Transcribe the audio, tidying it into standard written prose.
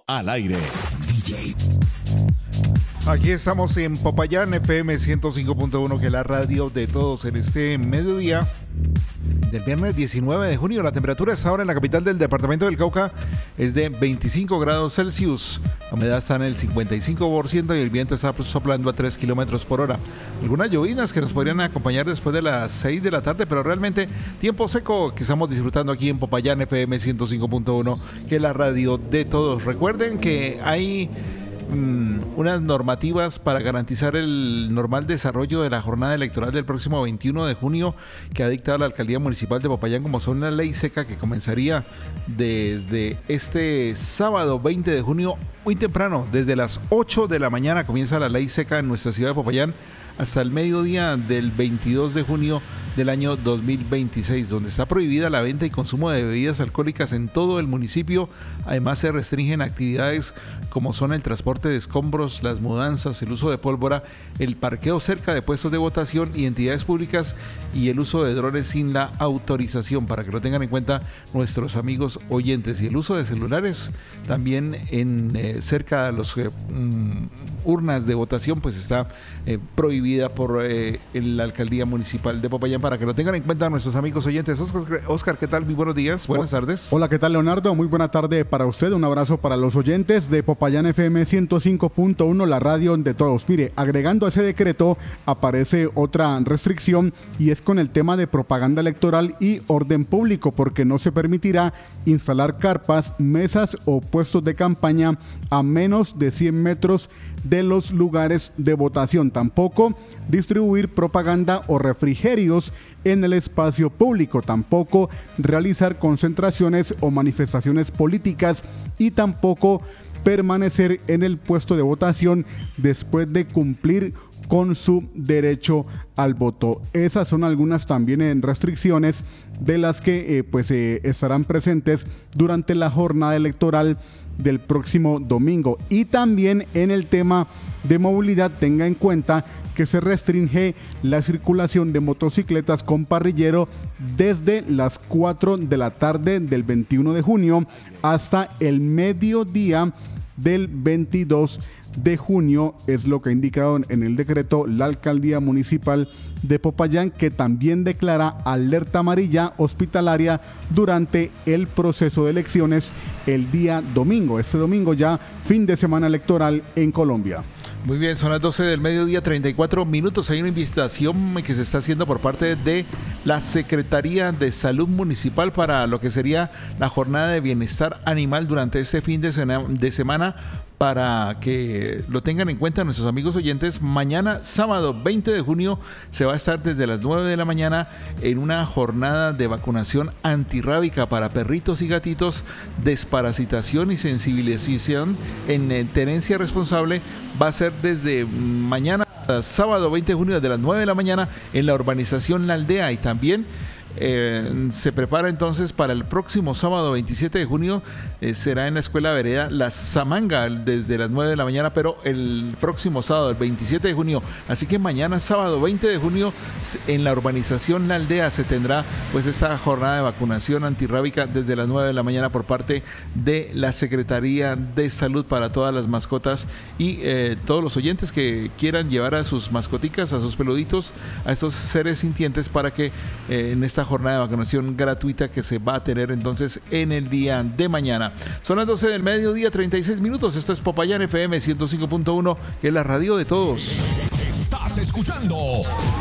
Al aire. DJ. Aquí estamos en Popayán FM 105.1, que es la radio de todos en este mediodía del viernes 19 de junio. La temperatura está ahora en la capital del departamento del Cauca es de 25 grados Celsius. La humedad está en el 55% y el viento está soplando a 3 kilómetros por hora. Algunas llovinas que nos podrían acompañar después de las 6 de la tarde, pero realmente tiempo seco que estamos disfrutando aquí en Popayán FM 105.1, que es la radio de todos. Recuerden que hay unas normativas para garantizar el normal desarrollo de la jornada electoral del próximo 21 de junio que ha dictado la Alcaldía Municipal de Popayán, como son una ley seca que comenzaría desde este sábado 20 de junio, muy temprano, desde las 8 de la mañana comienza la ley seca en nuestra ciudad de Popayán hasta el mediodía del 22 de junio del año 2026, donde está prohibida la venta y consumo de bebidas alcohólicas en todo el municipio. Además, se restringen actividades como son el transporte de escombros, las mudanzas, el uso de pólvora, el parqueo cerca de puestos de votación y entidades públicas y el uso de drones sin la autorización, para que lo tengan en cuenta nuestros amigos oyentes. Y el uso de celulares también en cerca de los urnas de votación, pues está prohibida por la Alcaldía Municipal de Popayán, para que lo tengan en cuenta nuestros amigos oyentes. Oscar, ¿qué tal? Muy buenos días, buenas tardes. Hola, ¿qué tal, Leonardo? Muy buena tarde para usted, un abrazo para los oyentes de Popayán FM 105.1, la radio de todos. Mire, agregando a ese decreto aparece otra restricción y es con el tema de propaganda electoral y orden público, porque no se permitirá instalar carpas, mesas o puestos de campaña a menos de 100 metros de los lugares de votación. Tampoco distribuir propaganda o refrigerios en el espacio público, tampoco realizar concentraciones o manifestaciones políticas y tampoco permanecer en el puesto de votación después de cumplir con su derecho al voto. Esas son algunas también restricciones de las que estarán presentes durante la jornada electoral del próximo domingo. Y también en el tema de movilidad, tenga en cuenta que se restringe la circulación de motocicletas con parrillero desde las 4 de la tarde del 21 de junio hasta el mediodía del 22 de junio, es lo que ha indicado en el decreto la Alcaldía Municipal de Popayán, que también declara alerta amarilla hospitalaria durante el proceso de elecciones el día domingo. Este domingo ya fin de semana electoral en Colombia. Muy bien, son las 12 del mediodía, 34 minutos. Hay una invitación que se está haciendo por parte de la Secretaría de Salud Municipal para lo que sería la jornada de bienestar animal durante este fin de semana, para que lo tengan en cuenta nuestros amigos oyentes. Mañana, sábado 20 de junio, se va a estar desde las 9 de la mañana en una jornada de vacunación antirrábica para perritos y gatitos, desparasitación y sensibilización en tenencia responsable. Va a ser desde mañana, sábado 20 de junio, desde las 9 de la mañana en la urbanización La Aldea, y también se prepara entonces para el próximo sábado 27 de junio, será en la Escuela Vereda La Zamanga desde las 9 de la mañana, pero el próximo sábado, el 27 de junio. Así que mañana, sábado 20 de junio, en la urbanización La Aldea se tendrá pues esta jornada de vacunación antirrábica desde las 9 de la mañana por parte de la Secretaría de Salud para todas las mascotas y todos los oyentes que quieran llevar a sus mascoticas, a sus peluditos, a estos seres sintientes, para que en esta jornada de vacunación gratuita que se va a tener entonces en el día de mañana. Son las 12 del mediodía, 36 minutos. Esto es Popayán FM 105.1, que es la radio de todos. Estás escuchando